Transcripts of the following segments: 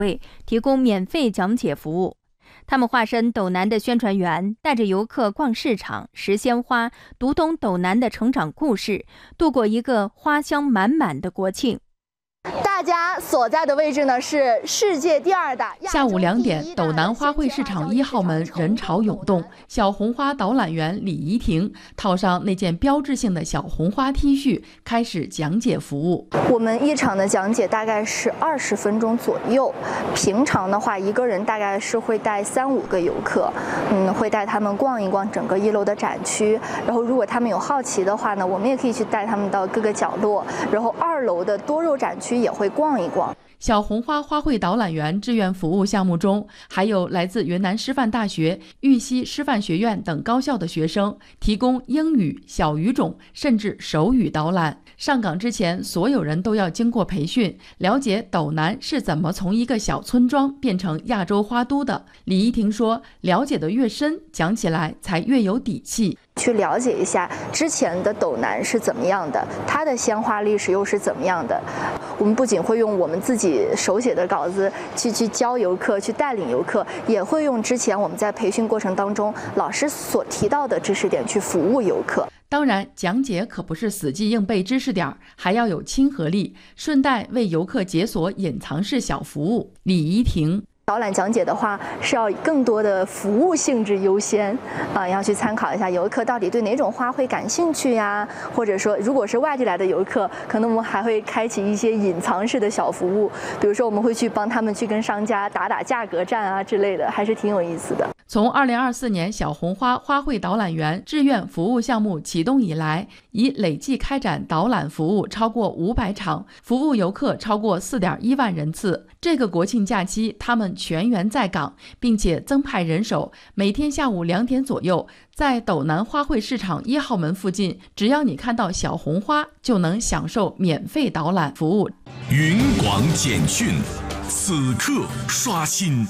提供免费讲解服务。他们化身斗南的宣传员，带着游客逛市场、拾鲜花，读懂斗南的成长故事，度过一个花香满满的国庆。 大家所在的位置呢是世界第2大。 下午2点，斗南花卉市场1号门人潮涌动，小红花导览员李怡婷套上那件标志性的小红花 T 恤，开始讲解服务。 我们一场的讲解大概是20分钟左右，平常的话一个人大概是会带3-5个游客，会带他们逛一逛整个1楼的展区，然后如果他们有好奇的话呢，我们也可以去带他们到各个角落，然后2楼的多肉展区也会逛一逛。 小红花花卉导览员志愿服务项目中，还有来自云南师范大学、玉溪师范学院等高校的学生，提供英语、小语种甚至手语导览。上岗之前，所有人都要经过培训，了解斗南是怎么从一个小村庄变成亚洲花都的。李怡婷说，了解的越深，讲起来才越有底气。 去了解一下之前的斗南是怎么样的，它的鲜花历史又是怎么样的。我们不仅会用我们自己手写的稿子去教游客，去带领游客，也会用之前我们在培训过程当中老师所提到的知识点去服务游客。 当然，讲解可不是死记硬背知识点，还要有亲和力，顺带为游客解锁隐藏式小服务。李怡婷导览讲解的话是要更多的服务性质优先要去参考一下游客到底对哪种花卉感兴趣呀，或者说如果是外地来的游客，可能我们还会开启一些隐藏式的小服务，比如说我们会去帮他们去跟商家打价格战啊之类的，还是挺有意思的。 从2024年小红花花卉导览员志愿服务项目启动以来，已累计开展导览服务超过500场，服务游客超过4.1万人次。这个国庆假期，他们全员在岗，并且增派人手，每天下午2点左右，在斗南花卉市场1号门附近，只要你看到小红花，就能享受免费导览服务。 云广简讯，此刻刷新。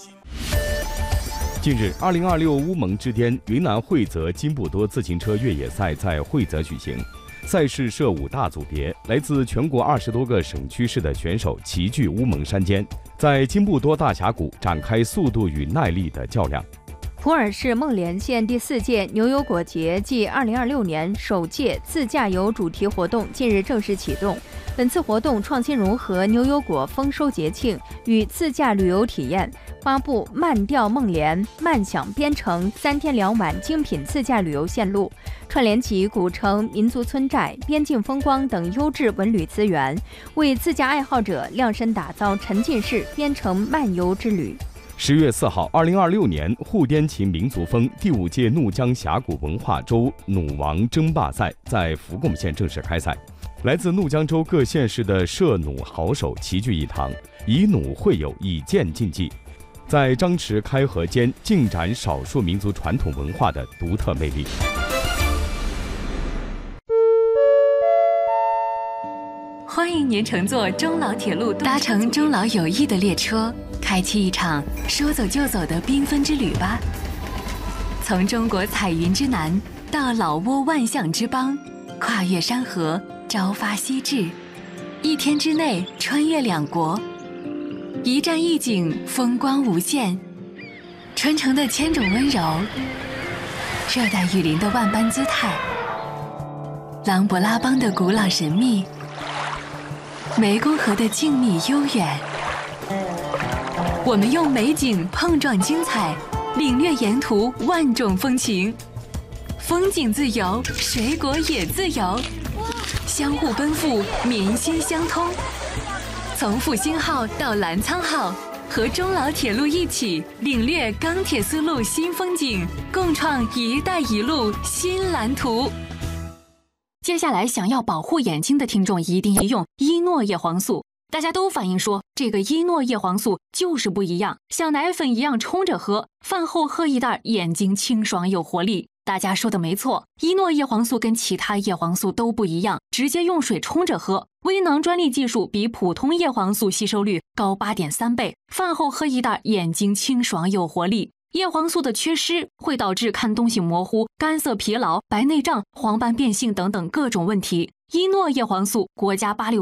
近日，2026乌蒙之巅云南惠泽金布多自行车越野赛在惠泽举行。赛事设5大组别，来自全国20多个省区市的选手齐聚乌蒙山间，在金布多大峡谷展开速度与耐力的较量。 普洱市孟连县第4届牛油果节暨2026年首届自驾游主题活动近日正式启动。本次活动创新融合牛油果丰收节庆与自驾旅游体验，发布慢调孟连、慢享边城3天2晚精品自驾旅游线路，串联起古城、民族村寨、边境风光等优质文旅资源，为自驾爱好者量身打造沉浸式边城漫游之旅。 10月4号，2026年沪滇秦民族风第5届怒江峡谷文化周弩王争霸赛在福贡县正式开赛。来自怒江州各县市的射弩好手齐聚一堂，以弩会友，以剑竞技，在张弛开合间尽展少数民族传统文化的独特魅力。 欢迎您乘坐中老铁路，搭乘中老友谊的列车，开启一场说走就走的缤纷之旅吧。从中国彩云之南到老挝万象之邦，跨越山河，朝发夕至，1天之内穿越2国，一站一景，风光无限。传承的千种温柔，热带雨林的万般姿态，琅勃拉邦的古老神秘，湄公河的静谧悠远。我们用美景碰撞精彩，领略沿途万种风情。风景自由，水果也自由，相互奔赴，民心相通。从复兴号到澜沧号，和中老铁路一起领略钢铁丝路新风景，共创“一带一路”新蓝图。接下来，想要保护眼睛的听众一定要用伊诺叶黄素。大家都反映说，这个伊诺叶黄素就是不一样，像奶粉一样冲着喝，饭后喝一袋，眼睛清爽有活力。大家说的没错，伊诺叶黄素跟其他叶黄素都不一样，直接用水冲着喝。微囊专利技术比普通叶黄素吸收率高8.3倍，饭后喝一袋，眼睛清爽有活力。叶黄素的缺失会导致看东西模糊、干涩疲劳、白内障、黄斑变性等等各种问题。伊诺叶黄素，国家86